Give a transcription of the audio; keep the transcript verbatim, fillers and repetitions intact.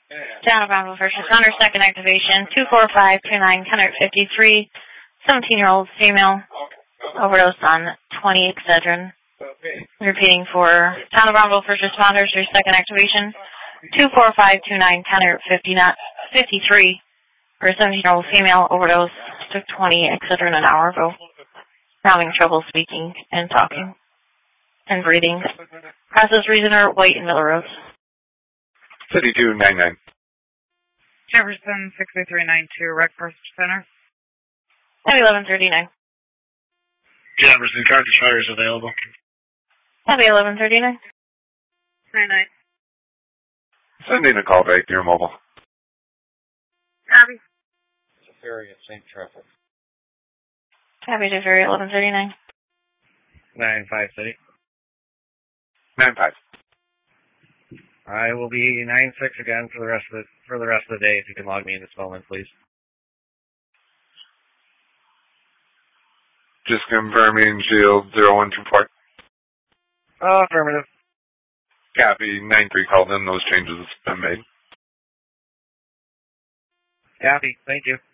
Town of Brownsville First Responder, second activation, two four five two nine, one fifty-three, seventeen-year-old female, overdosed on twenty Excedrin. Repeating for Town of Brownsville First Responders, your second activation, two four five two nine, one fifty-three, for a seventeen-year-old female, overdose, took twenty Excedrin an hour ago. Having trouble speaking and talking and breathing. Process Reasoner, White and Miller Roads. thirty-two ninety-nine. Jefferson, six three nine two, Rec First Center. Happy eleven thirty-nine. Jefferson, cartridge fire is available. Happy eleven thirty-nine. nine-nine. Sending a call back to your mobile. Copy. Ferry at Saint Traffic. Happy to Ferry, eleven thirty-nine. nine five City. nine five. I will be nine six again for the rest of the for the rest of the day. If you can log me in this moment, please. Just confirming Shield zero one two four. Oh, affirmative. Copy. nine three called in. Those changes have been made. Copy. Thank you.